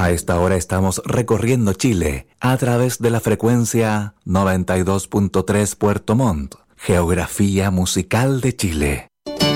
A esta hora estamos recorriendo Chile a través de la frecuencia 92.3 Puerto Montt, geografía musical de Chile.